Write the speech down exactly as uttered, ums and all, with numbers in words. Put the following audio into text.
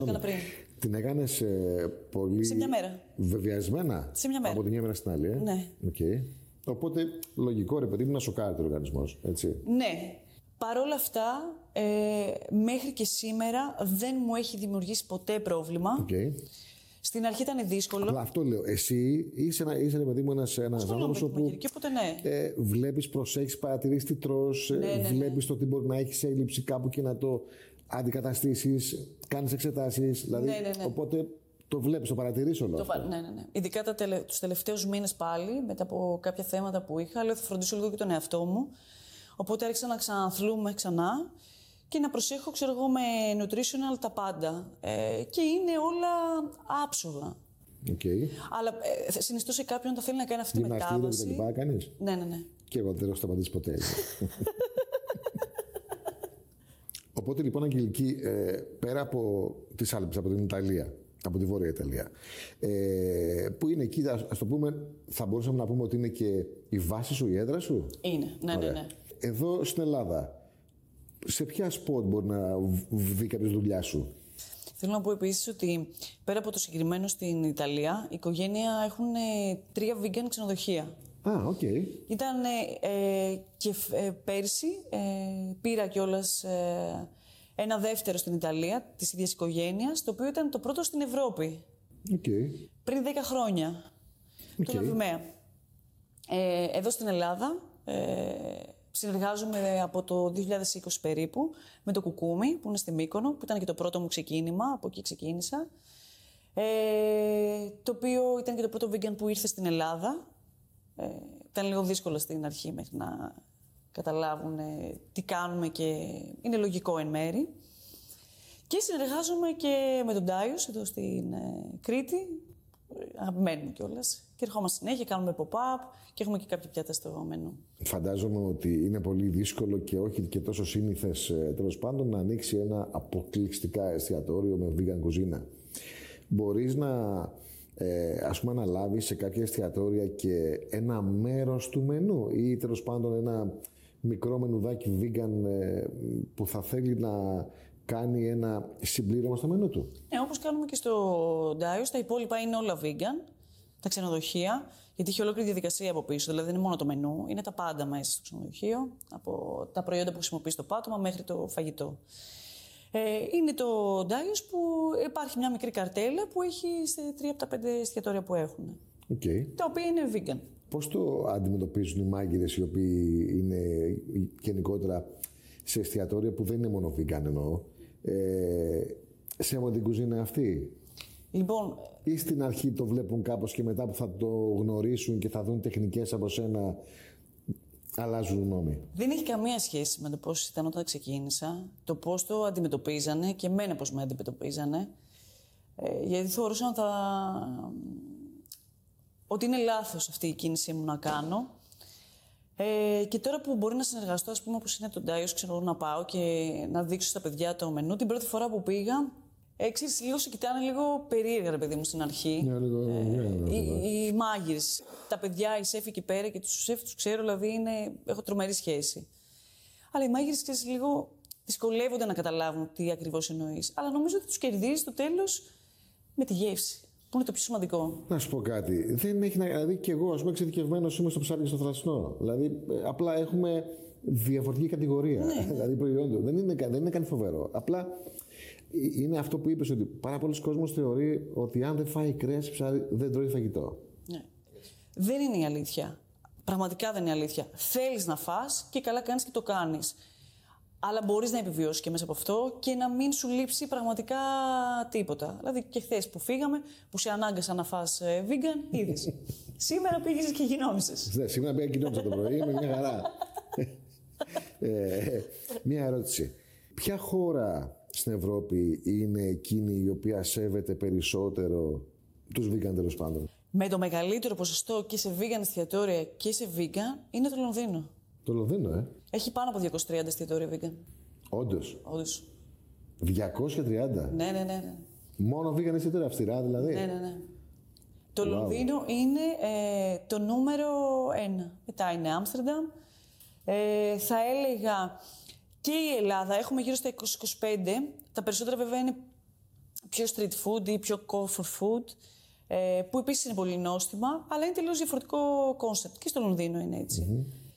Έκανα πριν. Την έκανες ε, πολύ. Σε μια μέρα. Βεβαιασμένα. Σε μια μέρα. Από τη μια μέρα στην άλλη. Ε? Ναι. Okay. Οπότε λογικό ρε παιδί μου να σοκάρει ο οργανισμός. Έτσι. Ναι. Παρ' όλα αυτά, ε, μέχρι και σήμερα δεν μου έχει δημιουργήσει ποτέ πρόβλημα. Okay. Στην αρχή ήταν δύσκολο. Αλλά αυτό λέω. Εσύ είσαι ένα, είσαι, ρε παιδί μου, ένας, ένας άνθρωπος όπου και οπότε, ναι. ε, βλέπεις, προσέχεις, παρατηρείς τι τρως, ναι, ναι, ναι. βλέπεις το τι μπορεί να έχεις έλλειψη κάπου και να το αντικαταστήσεις, κάνεις εξετάσεις. Δηλαδή, ναι, ναι, ναι. Οπότε το βλέπεις, το παρατηρείς όλο το αυτό. Ναι, ναι, ναι. Ειδικά τα τελε... τους τελευταίους μήνες πάλι, μετά από κάποια θέματα που είχα, λέω θα φροντίσω λίγο και τον εαυτό μου. Οπότε άρχισα να ξαναθλούμε ξανά και να προσέχω, ξέρω εγώ, με nutritional τα πάντα. Ε, και είναι όλα άψογα. Okay. Αλλά ε, συνιστώ σε κάποιον όταν θέλει να κάνει αυτή τη μετάβαση. Και τα λοιπά κάνεις. Ναι, ναι, ναι. Και εγώ δεν έχω σταματήσει ποτέ. Οπότε λοιπόν, Αγγελική, ε, πέρα από τις Άλπες, από την Ιταλία, από τη Βόρεια Ιταλία, ε, που είναι εκεί, ας το πούμε, θα μπορούσαμε να πούμε ότι είναι και η βάση σου, η έδρα σου. Είναι, ναι, ναι, ναι. Εδώ στην Ελλάδα, σε ποια σποτ μπορεί να δει κάποιος δουλειά σου? Θέλω να πω επίσης ότι πέρα από το συγκεκριμένο στην Ιταλία, η οικογένεια έχουν τρία vegan ξενοδοχεία. Α, οκ. Okay. Ήταν ε, και ε, πέρσι ε, πήρα κιόλας ε, ένα δεύτερο στην Ιταλία, της ίδιας οικογένειας, το οποίο ήταν το πρώτο στην Ευρώπη. Okay. Πριν δέκα χρόνια. Okay. Το Λαβημαία. Ε, εδώ στην Ελλάδα ε, συνεργάζομαι από το δύο χιλιάδες είκοσι περίπου με το Κουκούμι, που είναι στη Μύκονο, που ήταν και το πρώτο μου ξεκίνημα, από εκεί ξεκίνησα. Ε, το οποίο ήταν και το πρώτο vegan που ήρθε στην Ελλάδα. Ε, ήταν λίγο δύσκολο στην αρχή μέχρι να καταλάβουν ε, τι κάνουμε και είναι λογικό εν μέρη. Και συνεργάζομαι και με τον Ντάιος εδώ στην ε, Κρήτη, αγαπημένοι μου κιόλας. Και ερχόμαστε συνέχεια, κάνουμε pop-up και έχουμε και κάποια πιάτα στο μενού. Φαντάζομαι ότι είναι πολύ δύσκολο και όχι και τόσο σύνηθες τέλος πάντων να ανοίξει ένα αποκλειστικά εστιατόριο με vegan κουζίνα. Μπορείς να ε, ας πούμε αναλάβεις σε κάποια εστιατόρια και ένα μέρος του μενού ή τέλος πάντων ένα μικρό μενουδάκι vegan ε, που θα θέλει να κάνει ένα συμπλήρωμα στο μενού του? Ναι, όπως κάνουμε και στο Ντάιος, τα υπόλοιπα είναι όλα vegan, τα ξενοδοχεία, γιατί έχει ολόκληρη διαδικασία από πίσω, δηλαδή δεν είναι μόνο το μενού, είναι τα πάντα μέσα στο ξενοδοχείο, από τα προϊόντα που χρησιμοποιεί στο πάτωμα μέχρι το φαγητό. Ε, είναι το Ντάιος που υπάρχει μια μικρή καρτέλα που έχει σε τρία από τα πέντε εστιατόρια που έχουν. Okay. Τα οποία είναι vegan. Πώς το αντιμετωπίζουν οι μάγκυρες οι οποίοι είναι γενικότερα σε εστιατόρια που δεν είναι μόνο vegan εννοώ, ε, σέβονται την κουζίνα αυτή? Λοιπόν, ή στην αρχή το βλέπουν κάπως και μετά που θα το γνωρίσουν και θα δουν τεχνικές από σένα αλλάζουν γνώμη? Δεν έχει καμία σχέση με το πώς ήταν όταν ξεκίνησα, το πώς το αντιμετωπίζανε και εμένα πώς με αντιμετωπίζανε. Ε, γιατί θεωρούσαν θα... ότι είναι λάθος αυτή η κίνησή μου να κάνω. Ε, και τώρα που μπορεί να συνεργαστώ, ας πούμε, όπως είναι το Ντάιος, ξέρω να πάω και να δείξω στα παιδιά το μενού. Την πρώτη φορά που πήγα, ε, ξέρεις, λίγο σε κοιτάνε λίγο περίεργα, ρε παιδί μου, στην αρχή. Yeah, λίγο, ε, yeah, οι, οι μάγειρες, τα παιδιά, οι σέφοι εκεί πέρα και τους σέφοι τους ξέρω, δηλαδή είναι, έχω τρομερή σχέση. Αλλά οι μάγειρες, ξέρεις, λίγο δυσκολεύονται να καταλάβουν τι ακριβώς εννοείς. Αλλά νομίζω ότι τους κερδίζει στο τέλος με τη γεύση. Που είναι το πιο σημαντικό. Να σου πω κάτι. Δεν έχει να. Δηλαδή, και εγώ, α πούμε, εξειδικευμένος είμαι στο ψάρι και στο θρασινό. Δηλαδή, απλά έχουμε διαφορετική κατηγορία. Ναι. Δηλαδή, προϊόντων. Δεν είναι, δεν είναι καν φοβερό. Απλά είναι αυτό που είπες, ότι πάρα πολλοί κόσμος θεωρεί ότι αν δεν φάει κρέας ψάρι, δεν τρώει φαγητό. Ναι. Δεν είναι η αλήθεια. Πραγματικά δεν είναι η αλήθεια. Θέλεις να φας και καλά κάνεις και το κάνεις. Αλλά μπορείς να επιβιώσεις και μέσα από αυτό και να μην σου λείψει πραγματικά τίποτα. Δηλαδή και χθες που φύγαμε, που σε ανάγκασα να φας vegan, είδες. Σήμερα πήγες και γινόμισες. Ναι, σήμερα πήγα και γινόμισα το πρωί, με μια χαρά. ε, μια ερώτηση. Ποια χώρα στην Ευρώπη είναι εκείνη η οποία σέβεται περισσότερο τους vegan, τέλος πάντων? Με το μεγαλύτερο ποσοστό και σε vegan εστιατόρια και σε vegan είναι το Λονδίνο. Το Λονδίνο, ε. Έχει πάνω από διακόσια τριάντα εστιατόρια vegan. Όντως. Όντως. διακόσια τριάντα. Ναι, ναι, ναι, ναι. Μόνο vegan εστιατόρια, αυστηρά δηλαδή? Ναι, ναι, ναι. Το Wow. Λονδίνο είναι ε, το νούμερο ένα. Μετά είναι Άμστερνταμ. Ε, θα έλεγα και η Ελλάδα. Έχουμε γύρω στα είκοσι με είκοσι πέντε. Τα περισσότερα βέβαια είναι πιο street food ή πιο comfort food, ε, που επίσης είναι πολύ νόστιμα, αλλά είναι τελείως διαφορετικό κόνσεπτ. Και στο Λονδίνο είναι έτσι. Mm-hmm.